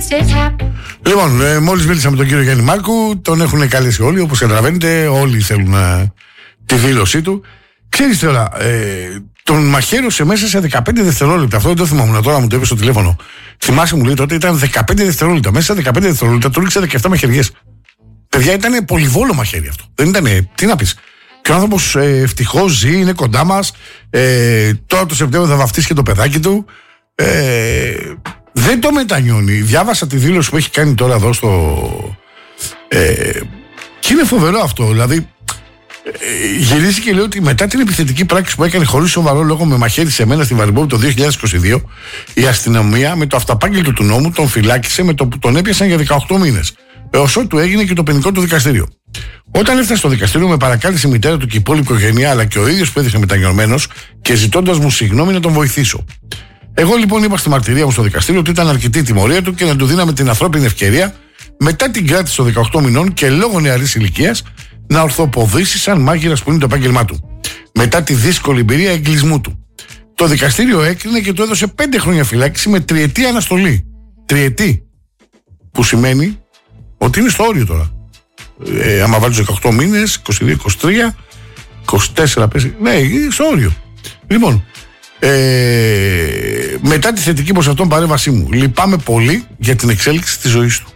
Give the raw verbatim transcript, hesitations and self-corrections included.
Λοιπόν, ε, μόλις μίλησα με τον κύριο Γιάννη Μάρκου, τον έχουν καλέσει όλοι, όπως καταλαβαίνετε, όλοι θέλουν ε, τη δήλωσή του. Ξέρεις τώρα, ε, τον μαχαίρωσε μέσα σε δεκαπέντε δευτερόλεπτα. Αυτό δεν το θυμάμαι, τώρα μου το είπε στο τηλέφωνο. Θυμάσαι, μου λέει τότε ήταν δεκαπέντε δευτερόλεπτα. Μέσα σε δεκαπέντε δευτερόλεπτα του ρίξε δεκαεπτά μαχαιριές. Παιδιά, ήταν πολυβόλο μαχαίρι αυτό. Δεν ήταν, τι να πεις. Και ο άνθρωπος ε, ευτυχώς ζει, είναι κοντά μας. Ε, τώρα το Σεπτέμβριο θα βαφτίσει και το παιδάκι του. Ε, δεν το μετανιώνει. Διάβασα τη δήλωση που έχει κάνει τώρα εδώ στο. Ε, και είναι φοβερό αυτό. Δηλαδή, ε, γυρίζει και λέει ότι μετά την επιθετική πράξη που έκανε χωρίς σοβαρό λόγο με μαχαίρι σε μένα στη Βαρυμπόπη το δύο χιλιάδες είκοσι δύο, η αστυνομία με το αυταπάγγελτο του νόμου τον φυλάκισε με το που τον έπιασαν για δεκαοκτώ μήνες. Έως ότου έγινε και το ποινικό του δικαστήριο. Όταν έφτασε στο δικαστήριο, με παρακάλεσε η μητέρα του και η υπόλοιπη οικογένεια, αλλά και ο ίδιος που έδειχνε μετανιωμένος και ζητώντας μου συγγνώμη να τον βοηθήσω. Εγώ λοιπόν είπα στη μαρτυρία μου στο δικαστήριο ότι ήταν αρκετή η τιμωρία του και να του δίναμε την ανθρώπινη ευκαιρία μετά την κράτηση των δεκαοκτώ μηνών και λόγω νεαρής ηλικίας να ορθοποδήσει σαν μάγειρας που είναι το επάγγελμά του. Μετά τη δύσκολη εμπειρία εγκλισμού του. Το δικαστήριο έκρινε και του έδωσε πέντε χρόνια φυλάκιση με τριετή αναστολή. Τριετή. Που σημαίνει ότι είναι στο όριο τώρα. Ε, άμα βάλει δεκαοκτώ μήνες, είκοσι δύο είκοσι τρία, είκοσι τέσσερα πέσει. Ναι, είναι στο όριο. Λοιπόν, ε, μετά τη θετική προς αυτόν παρέμβασή μου, λυπάμαι πολύ για την εξέλιξη της ζωής του.